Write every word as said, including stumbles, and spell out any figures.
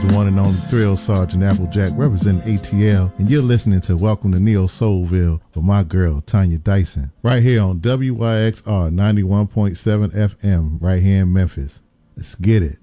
the one and only Thrill Sergeant Applejack representing A T L, and you're listening to Welcome to Neo Soulville with my girl, Tanya Dyson, right here on W Y X R ninety-one point seven F M, right here in Memphis. Let's get it.